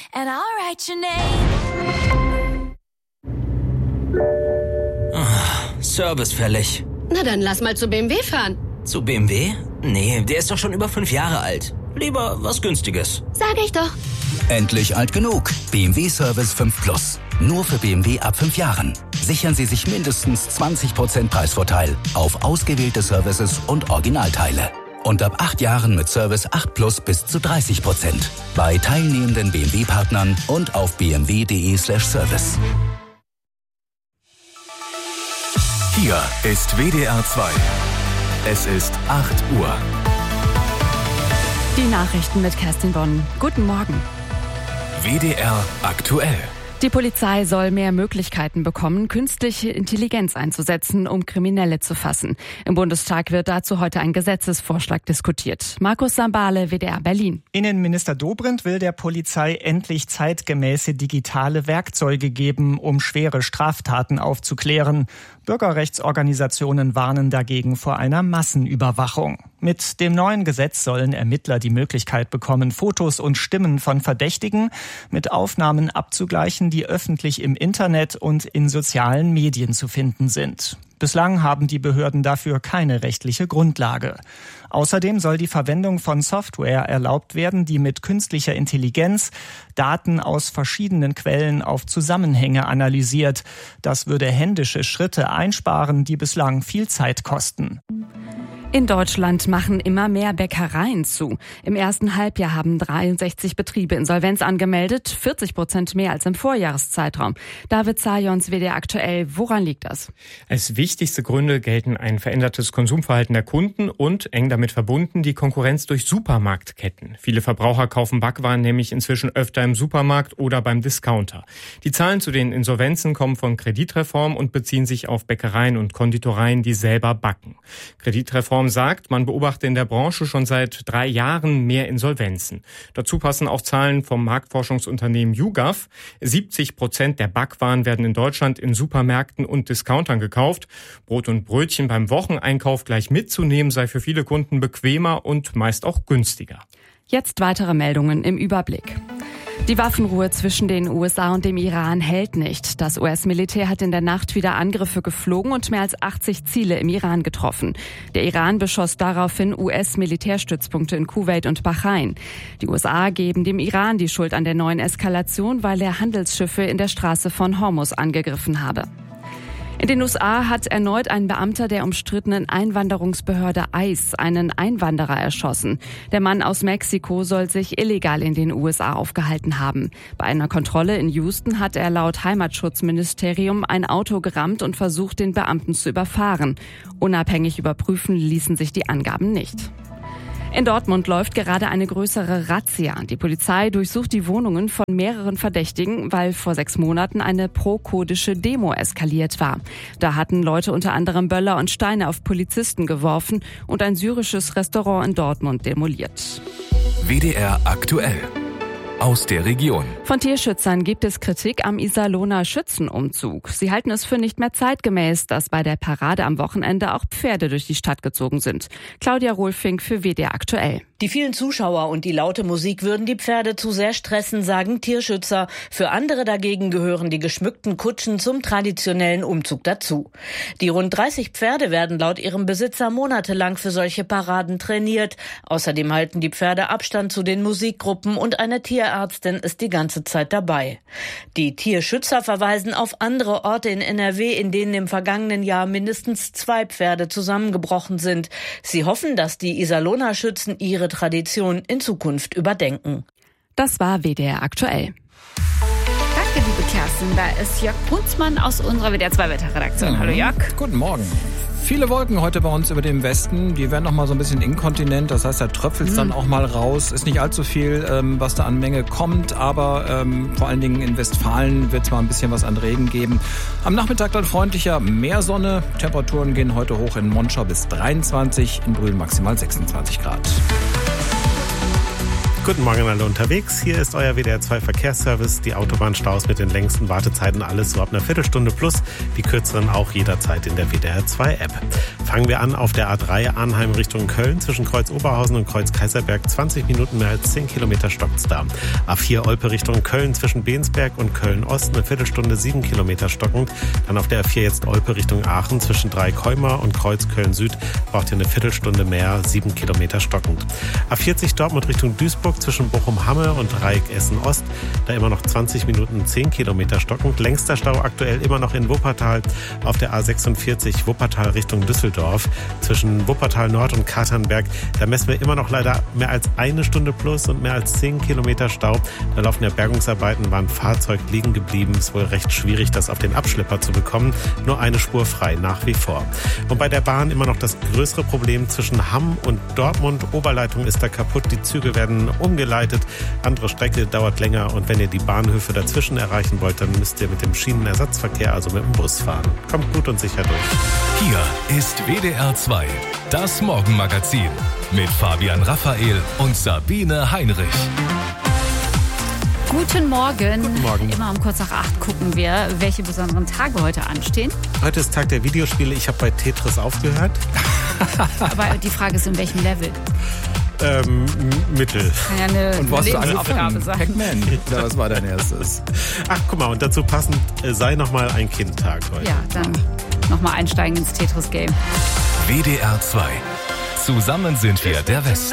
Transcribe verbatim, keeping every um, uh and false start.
and I'll write your name. Oh, Service fällig. Na dann lass mal zu B M W fahren. Zu B M W? Nee, der ist doch schon über fünf Jahre alt. Lieber was Günstiges. Sag ich doch. Endlich alt genug. B M W Service fünf Plus. Nur für B M W ab fünf Jahren. Sichern Sie sich mindestens zwanzig Prozent Preisvorteil auf ausgewählte Services und Originalteile. Und ab acht Jahren mit Service acht Plus bis zu dreißig Prozent. Bei teilnehmenden B M W-Partnern und auf b m w punkt d e slash service. Hier ist W D R zwei. Es ist acht Uhr. Die Nachrichten mit Kerstin Bonn. Guten Morgen. W D R aktuell. Die Polizei soll mehr Möglichkeiten bekommen, künstliche Intelligenz einzusetzen, um Kriminelle zu fassen. Im Bundestag wird dazu heute ein Gesetzesvorschlag diskutiert. Markus Sambale, W D R Berlin. Innenminister Dobrindt will der Polizei endlich zeitgemäße digitale Werkzeuge geben, um schwere Straftaten aufzuklären. Bürgerrechtsorganisationen warnen dagegen vor einer Massenüberwachung. Mit dem neuen Gesetz sollen Ermittler die Möglichkeit bekommen, Fotos und Stimmen von Verdächtigen mit Aufnahmen abzugleichen, die öffentlich im Internet und in sozialen Medien zu finden sind. Bislang haben die Behörden dafür keine rechtliche Grundlage. Außerdem soll die Verwendung von Software erlaubt werden, die mit künstlicher Intelligenz Daten aus verschiedenen Quellen auf Zusammenhänge analysiert. Das würde händische Schritte einsparen, die bislang viel Zeit kosten. In Deutschland machen immer mehr Bäckereien zu. Im ersten Halbjahr haben dreiundsechzig Betriebe Insolvenz angemeldet, vierzig Prozent mehr als im Vorjahreszeitraum. David Zajons, W D R aktuell, woran liegt das? Als wichtigste Gründe gelten ein verändertes Konsumverhalten der Kunden und eng damit verbunden die Konkurrenz durch Supermarktketten. Viele Verbraucher kaufen Backwaren nämlich inzwischen öfter im Supermarkt oder beim Discounter. Die Zahlen zu den Insolvenzen kommen von Kreditreform und beziehen sich auf Bäckereien und Konditoreien, die selber backen. Kreditreform sagt, man beobachte in der Branche schon seit drei Jahren mehr Insolvenzen. Dazu passen auch Zahlen vom Marktforschungsunternehmen YouGov. siebzig Prozent der Backwaren werden in Deutschland in Supermärkten und Discountern gekauft. Brot und Brötchen beim Wocheneinkauf gleich mitzunehmen sei für viele Kunden bequemer und meist auch günstiger. Jetzt weitere Meldungen im Überblick. Die Waffenruhe zwischen den U S A und dem Iran hält nicht. Das U S-Militär hat in der Nacht wieder Angriffe geflogen und mehr als achtzig Ziele im Iran getroffen. Der Iran beschoss daraufhin U S-Militärstützpunkte in Kuwait und Bahrain. Die U S A geben dem Iran die Schuld an der neuen Eskalation, weil er Handelsschiffe in der Straße von Hormuz angegriffen habe. In den U S A hat erneut ein Beamter der umstrittenen Einwanderungsbehörde ICE einen Einwanderer erschossen. Der Mann aus Mexiko soll sich illegal in den U S A aufgehalten haben. Bei einer Kontrolle in Houston hat er laut Heimatschutzministerium ein Auto gerammt und versucht, den Beamten zu überfahren. Unabhängig überprüfen ließen sich die Angaben nicht. In Dortmund läuft gerade eine größere Razzia. Die Polizei durchsucht die Wohnungen von mehreren Verdächtigen, weil vor sechs Monaten eine pro-kurdische Demo eskaliert war. Da hatten Leute unter anderem Böller und Steine auf Polizisten geworfen und ein syrisches Restaurant in Dortmund demoliert. W D R aktuell. Aus der Region. Von Tierschützern gibt es Kritik am Iserlohner Schützenumzug. Sie halten es für nicht mehr zeitgemäß, dass bei der Parade am Wochenende auch Pferde durch die Stadt gezogen sind. Claudia Rohlfink für W D R aktuell. Die vielen Zuschauer und die laute Musik würden die Pferde zu sehr stressen, sagen Tierschützer. Für andere dagegen gehören die geschmückten Kutschen zum traditionellen Umzug dazu. Die rund dreißig Pferde werden laut ihrem Besitzer monatelang für solche Paraden trainiert. Außerdem halten die Pferde Abstand zu den Musikgruppen und eine Tierärztin ist die ganze Zeit dabei. Die Tierschützer verweisen auf andere Orte in N R W, in denen im vergangenen Jahr mindestens zwei Pferde zusammengebrochen sind. Sie hoffen, dass die Iserlohner Schützen ihre Tradition in Zukunft überdenken. Das war W D R aktuell. Danke, liebe Kerstin. Da ist Jörg Punzmann aus unserer W D R zwei Wetterredaktion. Mhm. Hallo Jörg. Guten Morgen. Viele Wolken heute bei uns über dem Westen. Die werden noch mal so ein bisschen inkontinent. Das heißt, da tröpfelt es mhm. dann auch mal raus. Ist nicht allzu viel, ähm, was da an Menge kommt. Aber ähm, vor allen Dingen in Westfalen wird es mal ein bisschen was an Regen geben. Am Nachmittag dann freundlicher, mehr Sonne. Temperaturen gehen heute hoch in Monschau bis dreiundzwanzig. In Brühl maximal sechsundzwanzig Grad. Guten Morgen alle unterwegs. Hier ist euer W D R zwei Verkehrsservice. Die Autobahnstaus mit den längsten Wartezeiten, alles so ab einer Viertelstunde plus. Die kürzeren auch jederzeit in der W D R zwei App. Fangen wir an auf der A drei Arnheim Richtung Köln. Zwischen Kreuz Oberhausen und Kreuz Kaiserberg zwanzig Minuten, mehr als zehn Kilometer stockt's da. A vier Olpe Richtung Köln zwischen Bensberg und Köln-Ost eine Viertelstunde, sieben Kilometer stockend. Dann auf der A vier jetzt Olpe Richtung Aachen zwischen Dreikäumer und Kreuz Köln-Süd braucht ihr eine Viertelstunde mehr, sieben Kilometer stockend. A vierzig Dortmund Richtung Duisburg zwischen Bochum-Hamme und Dreieck Essen-Ost. Da immer noch zwanzig Minuten, zehn Kilometer stockend. Längster Stau aktuell immer noch in Wuppertal auf der A sechsundvierzig Wuppertal Richtung Düsseldorf. Zwischen Wuppertal Nord und Katernberg. Da messen wir immer noch leider mehr als eine Stunde plus und mehr als zehn Kilometer Stau. Da laufen ja Bergungsarbeiten, war ein Fahrzeug liegen geblieben. Ist wohl recht schwierig, das auf den Abschlepper zu bekommen. Nur eine Spur frei, nach wie vor. Und bei der Bahn immer noch das größere Problem zwischen Hamm und Dortmund. Oberleitung ist da kaputt. Die Züge werden umgeleitet. Andere Strecke dauert länger. Und wenn ihr die Bahnhöfe dazwischen erreichen wollt, dann müsst ihr mit dem Schienenersatzverkehr, also mit dem Bus fahren. Kommt gut und sicher durch. Hier ist W D R zwei, das Morgenmagazin mit Fabian Raphael und Sabine Heinrich. Guten Morgen. Guten Morgen. Immer um kurz nach acht gucken wir, welche besonderen Tage heute anstehen. Heute ist Tag der Videospiele. Ich habe bei Tetris aufgehört. Aber die Frage ist, in welchem Level? Ähm, Mittel. Kann ja eine, und was eine Lebensaufgabe sein. Pac-Man. Ja, was war dein erstes? Ach, guck mal, und dazu passend äh, sei nochmal ein Kindtag heute. Ja, dann nochmal einsteigen ins Tetris-Game. W D R zwei. Zusammen sind wir der Westen.